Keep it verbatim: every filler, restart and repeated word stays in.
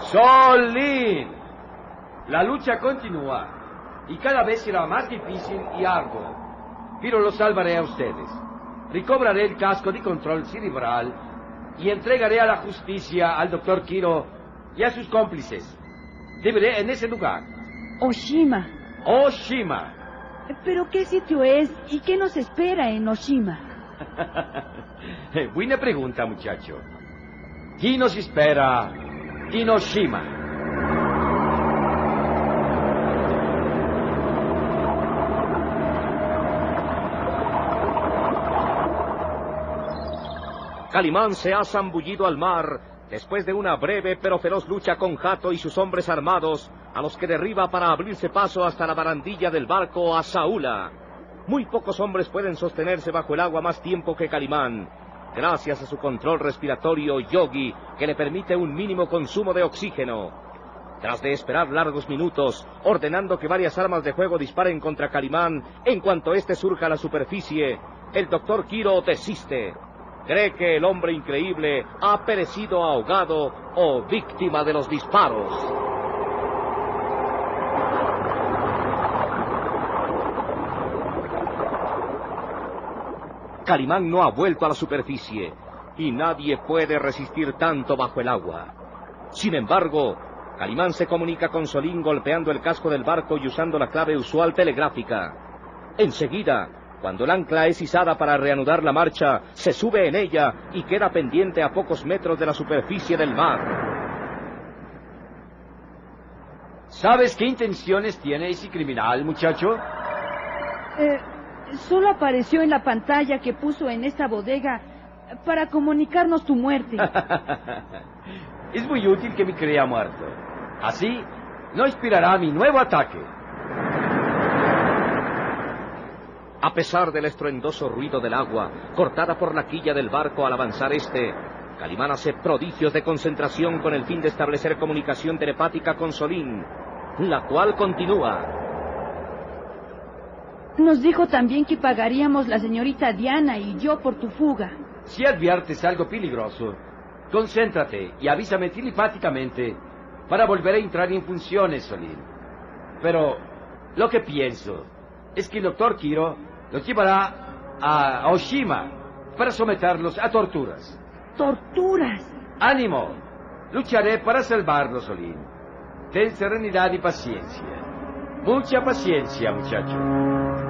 Solín. La lucha continúa y cada vez será más difícil y arduo. Pero lo salvaré a ustedes. Recobraré el casco de control cerebral y entregaré a la justicia al doctor Kiro y a sus cómplices. Deberé en ese lugar. Oshima. Oshima. ¿Pero qué sitio es y qué nos espera en Oshima? Buena pregunta, muchacho. ¿Qué nos espera en Oshima? Calimán se ha zambullido al mar después de una breve pero feroz lucha con Hato y sus hombres armados, a los que derriba para abrirse paso hasta la barandilla del barco a Saúla. Muy pocos hombres pueden sostenerse bajo el agua más tiempo que Calimán, gracias a su control respiratorio yogi que le permite un mínimo consumo de oxígeno. Tras de esperar largos minutos, ordenando que varias armas de fuego disparen contra Calimán en cuanto éste surja a la superficie, el doctor Kiro desiste. Cree que el hombre increíble ha perecido ahogado o víctima de los disparos. Calimán no ha vuelto a la superficie y nadie puede resistir tanto bajo el agua. Sin embargo, Calimán se comunica con Solín golpeando el casco del barco y usando la clave usual telegráfica. Enseguida, cuando el ancla es izada para reanudar la marcha, se sube en ella y queda pendiente a pocos metros de la superficie del mar. ¿Sabes qué intenciones tiene ese criminal, muchacho? Eh, solo apareció en la pantalla que puso en esta bodega para comunicarnos tu muerte. Es muy útil que me crea muerto. Así no inspirará mi nuevo ataque. A pesar del estruendoso ruido del agua, cortada por la quilla del barco al avanzar este, Calimán hace prodigios de concentración con el fin de establecer comunicación telepática con Solín, la cual continúa. Nos dijo también que pagaríamos la señorita Diana y yo por tu fuga. Si adviertes algo peligroso, concéntrate y avísame telepáticamente para volver a entrar en funciones, Solín. Pero lo que pienso es que el doctor Kiro los llevará a Oshima para someterlos a torturas. ¿Torturas? ¡Ánimo! Lucharé para salvarlos, Solín. Ten serenidad y paciencia. Mucha paciencia, muchacho.